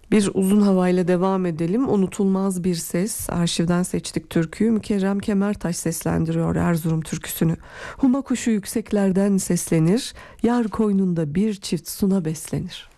Bir uzun havayla devam edelim. Unutulmaz bir ses. Arşivden seçtik türküyü. Mükerrem Kemertaş seslendiriyor Erzurum türküsünü. Huma kuşu yükseklerden seslenir. Yar koynunda bir çift suna beslenir.